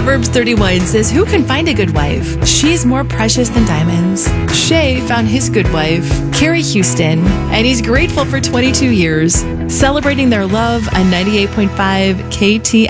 Proverbs 31 says, "Who can find a good wife? She's more precious than diamonds." Shay found his good wife, Carrie Houston, and he's grateful for 22 years, celebrating their love on 98.5 KT.